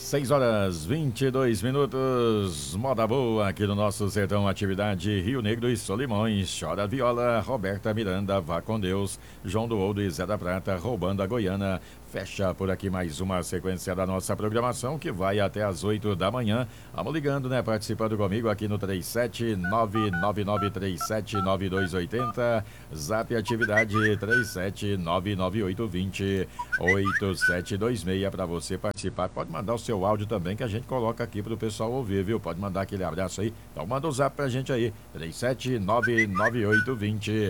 6 horas 22 minutos, moda boa aqui no nosso sertão, atividade Rio Negro e Solimões, chora viola, Roberta Miranda, vá com Deus, João do Ouro e Zé da Prata, roubando a Goiana. Fecha por aqui mais uma sequência da nossa programação que vai até às 8 da manhã. Vamos ligando, né? Participando comigo aqui no 37999379280. Zap atividade 37998208726 para você participar. Pode mandar o seu áudio também que a gente coloca aqui para o pessoal ouvir, viu? Pode mandar aquele abraço aí. Então manda o zap pra gente aí. 37998208726.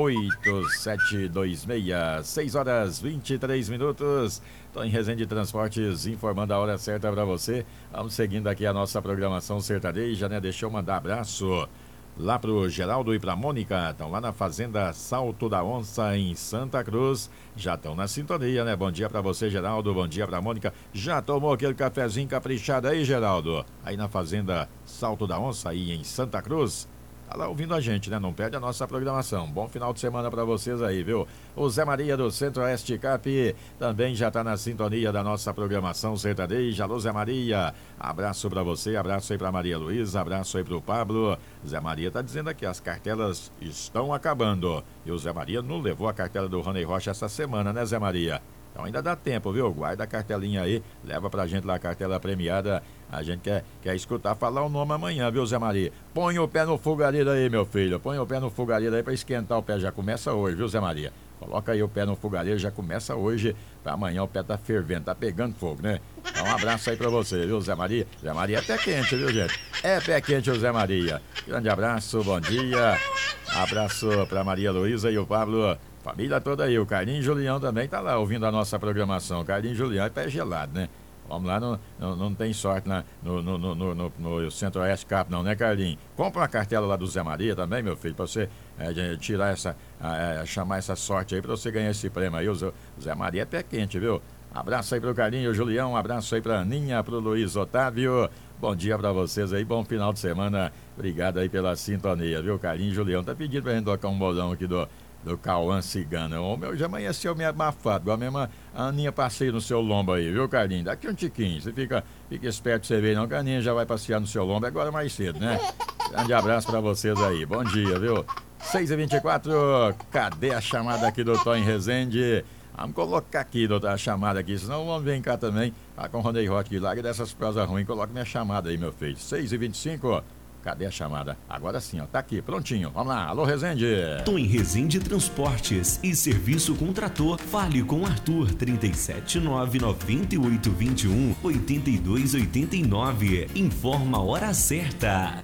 6 horas 23 minutos. Estou em Resende Transportes informando a hora certa para você. Vamos seguindo aqui a nossa programação sertaneja, né? Deixa eu mandar abraço lá pro Geraldo e pra Mônica. Estão lá na Fazenda Salto da Onça, em Santa Cruz. Já estão na sintonia, né? Bom dia para você, Geraldo. Bom dia pra Mônica. Já tomou aquele cafezinho caprichado aí, Geraldo? Aí na Fazenda Salto da Onça, aí em Santa Cruz. Tá lá ouvindo a gente, né? Não perde a nossa programação. Bom final de semana pra vocês aí, viu? O Zé Maria do Centro-Oeste Cap também já tá na sintonia da nossa programação sertaneja. Alô, Zé Maria. Abraço pra você, abraço aí pra Maria Luísa, abraço aí pro Pablo. Zé Maria tá dizendo aqui, as cartelas estão acabando. E o Zé Maria não levou a cartela do Rony Rocha essa semana, né, Zé Maria? Então ainda dá tempo, viu? Guarda a cartelinha aí, leva pra gente lá a cartela premiada. A gente quer escutar falar o nome amanhã, viu, Zé Maria? Põe o pé no fogareiro aí, meu filho. Põe o pé no fogareiro aí pra esquentar o pé. Já começa hoje, viu, Zé Maria? Coloca aí o pé no fogareiro, já começa hoje. Pra amanhã o pé tá fervendo, tá pegando fogo, né? Então um abraço aí pra você, viu, Zé Maria? Zé Maria é pé quente, viu, gente? É pé quente o Zé Maria. Grande abraço, bom dia. Abraço pra Maria Luísa e o Pablo. Família toda aí, o Carlinho e Julião também tá lá ouvindo a nossa programação. Carlinho e Julião é pé gelado, né? Vamos lá, não tem sorte no Centro-Oeste Cap, não, né, Carlinho? Compra uma cartela lá do Zé Maria também, meu filho, pra você tirar chamar essa sorte aí, pra você ganhar esse prêmio aí. O Zé Maria é pé quente, viu? Abraço aí pro Carlinho e o Julião, abraço aí pra Aninha, pro Luiz Otávio. Bom dia pra vocês aí, bom final de semana. Obrigado aí pela sintonia, viu? Carlinho e Julião tá pedindo pra gente tocar um bolão aqui do Cauã Cigano. O meu já amanheceu meio abafado, igual a mesma Aninha passeia no seu lombo aí, viu, Carlinho? Daqui um tiquinho, você fica esperto pra você ver, não, que a Aninha já vai passear no seu lombo agora mais cedo, né? Grande abraço pra vocês aí, bom dia, viu? 6h24, cadê a chamada aqui do Tom Resende? Vamos colocar aqui, doutor, a chamada aqui, senão vamos vir cá também, com o Rony Rocha, que larga dessas prosas ruins, coloca minha chamada aí, meu filho. 6h25. Cadê a chamada? Agora sim, ó, tá aqui, prontinho. Vamos lá, alô, Resende. Tom Resende Transportes e Serviço com Trator. Fale com Arthur, 37998218289. Informa a hora certa.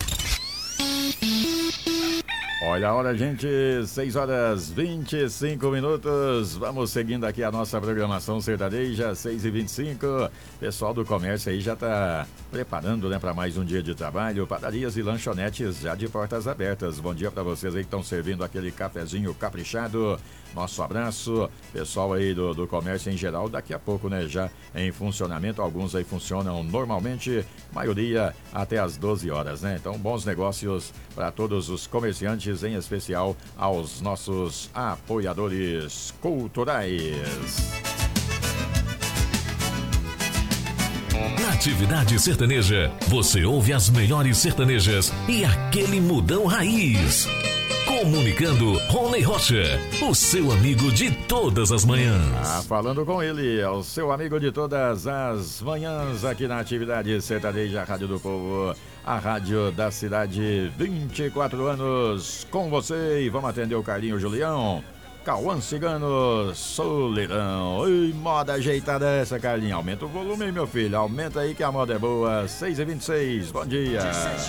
Olha a hora, gente, 6 horas 25 minutos. Vamos seguindo aqui a nossa programação sertaneja, 6h25. Pessoal do comércio aí já tá preparando, né, para mais um dia de trabalho. Padarias e lanchonetes já de portas abertas. Bom dia para vocês aí que estão servindo aquele cafezinho caprichado. Nosso abraço, pessoal aí do comércio em geral, daqui a pouco, né, já em funcionamento. Alguns aí funcionam normalmente, maioria até às 12 horas, né? Então, bons negócios para todos os comerciantes, em especial aos nossos apoiadores culturais. Na atividade sertaneja, você ouve as melhores sertanejas e aquele mudão raiz. Comunicando Rony Rocha, o seu amigo de todas as manhãs. Falando com ele, é o seu amigo de todas as manhãs aqui na atividade sertaneja, Rádio do Povo, a rádio da cidade, 24 anos com você. E vamos atender o Carlinho Julião, Cauã Cigano, Solidão. Ui, moda ajeitada essa, Carlinho. Aumenta o volume aí, meu filho, aumenta aí que a moda é boa. 6h26, bom dia.